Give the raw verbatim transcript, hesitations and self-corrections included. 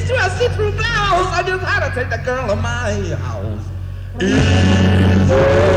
this to a see-through blouse. I just had to take the girl to my house. Easy.